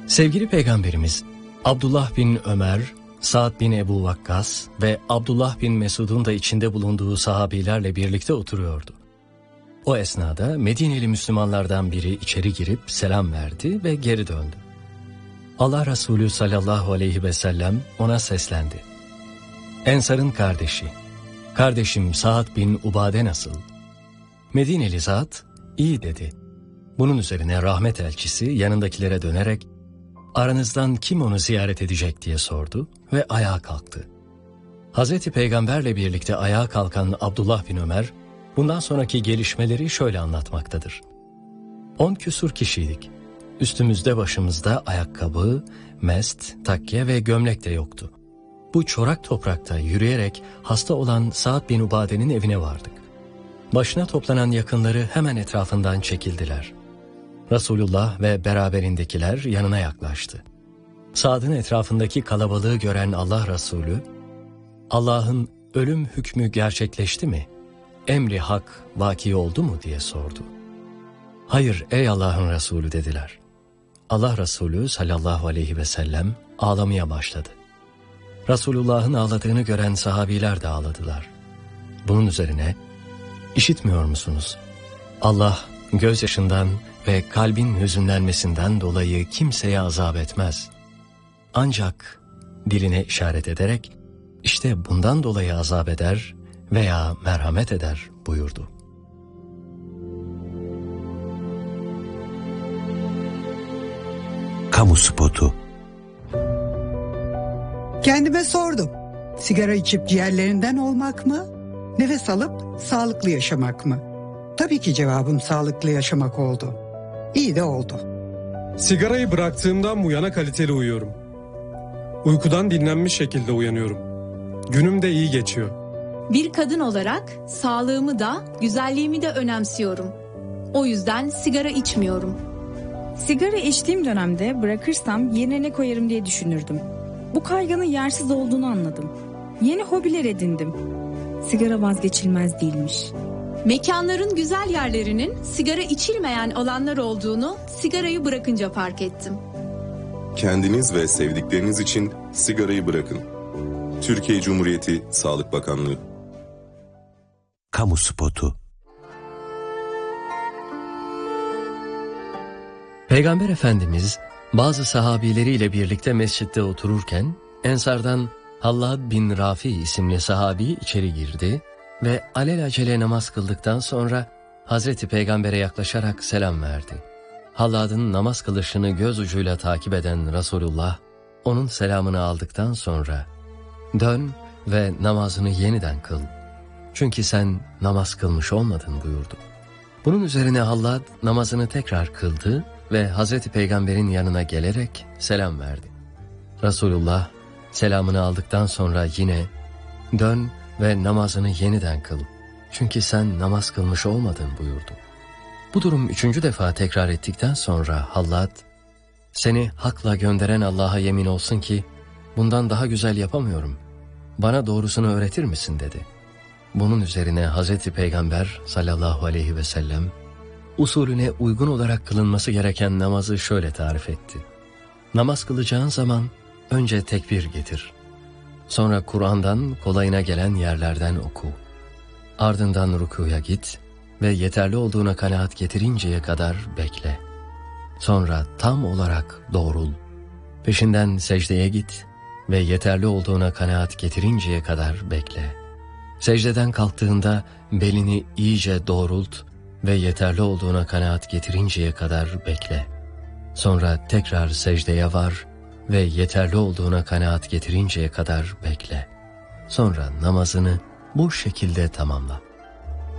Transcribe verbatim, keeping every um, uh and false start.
Sevgili Peygamberimiz Abdullah bin Ömer, Sa'd bin Ebu Vakkas ve Abdullah bin Mesud'un da içinde bulunduğu sahabilerle birlikte oturuyordu. O esnada Medineli Müslümanlardan biri içeri girip selam verdi ve geri döndü. Allah Resulü sallallahu aleyhi ve sellem ona seslendi. Ensar'ın kardeşi, kardeşim Sa'd bin Ubade nasıl? Medineli zat, iyi dedi. Bunun üzerine rahmet elçisi yanındakilere dönerek, aranızdan kim onu ziyaret edecek diye sordu ve ayağa kalktı. Hazreti Peygamberle birlikte ayağa kalkan Abdullah bin Ömer, bundan sonraki gelişmeleri şöyle anlatmaktadır. On küsur kişiydik. Üstümüzde başımızda ayakkabı, mest, takke ve gömlek de yoktu. Bu çorak toprakta yürüyerek hasta olan Sa'd bin Ubade'nin evine vardık. Başına toplanan yakınları hemen etrafından çekildiler. Resulullah ve beraberindekiler yanına yaklaştı. Sa'd'ın etrafındaki kalabalığı gören Allah Resulü, Allah'ın ölüm hükmü gerçekleşti mi? Emri hak vaki oldu mu diye sordu. Hayır ey Allah'ın Resulü dediler. Allah Resulü sallallahu aleyhi ve sellem ağlamaya başladı. Resulullah'ın ağladığını gören sahabiler de ağladılar. Bunun üzerine, işitmiyor musunuz? Allah gözyaşından ve kalbin hüzünlenmesinden dolayı kimseye azap etmez. Ancak diline işaret ederek, işte bundan dolayı azap eder veya merhamet eder buyurdu. Kamu spotu. Kendime sordum. Sigara içip ciğerlerinden olmak mı? Nefes alıp sağlıklı yaşamak mı? Tabii ki cevabım sağlıklı yaşamak oldu. İyi de oldu. Sigarayı bıraktığımdan bu yana kaliteli uyuyorum. Uykudan dinlenmiş şekilde uyanıyorum. Günüm de iyi geçiyor. Bir kadın olarak sağlığımı da güzelliğimi de önemsiyorum. O yüzden sigara içmiyorum. Sigara içtiğim dönemde bırakırsam yerine ne koyarım diye düşünürdüm. Bu kaygının yersiz olduğunu anladım. Yeni hobiler edindim. Sigara vazgeçilmez değilmiş. Mekanların güzel yerlerinin sigara içilmeyen alanlar olduğunu sigarayı bırakınca fark ettim. Kendiniz ve sevdikleriniz için sigarayı bırakın. Türkiye Cumhuriyeti Sağlık Bakanlığı. Kamu spotu. Peygamber Efendimiz bazı sahabileriyle birlikte mescitte otururken Ensardan Hallad bin Rafi isimli sahabi içeri girdi ve alelacele namaz kıldıktan sonra Hazreti Peygamber'e yaklaşarak selam verdi. Hallad'ın namaz kılışını göz ucuyla takip eden Resulullah onun selamını aldıktan sonra dön ve namazını yeniden kıl. Çünkü sen namaz kılmış olmadın buyurdu. Bunun üzerine Hallad namazını tekrar kıldı ve Hazreti Peygamber'in yanına gelerek selam verdi. Resulullah selamını aldıktan sonra yine dön ve namazını yeniden kıl. Çünkü sen namaz kılmış olmadın buyurdu. Bu durum üçüncü defa tekrar ettikten sonra Hallad, seni hakla gönderen Allah'a yemin olsun ki bundan daha güzel yapamıyorum. Bana doğrusunu öğretir misin dedi. Bunun üzerine Hazreti Peygamber sallallahu aleyhi ve sellem usulüne uygun olarak kılınması gereken namazı şöyle tarif etti. Namaz kılacağın zaman önce tekbir getir. Sonra Kur'an'dan kolayına gelen yerlerden oku. Ardından rukuya git ve yeterli olduğuna kanaat getirinceye kadar bekle. Sonra tam olarak doğrul. Peşinden secdeye git ve yeterli olduğuna kanaat getirinceye kadar bekle. Secdeden kalktığında belini iyice doğrult ve yeterli olduğuna kanaat getirinceye kadar bekle. Sonra tekrar secdeye var ve yeterli olduğuna kanaat getirinceye kadar bekle. Sonra namazını bu şekilde tamamla.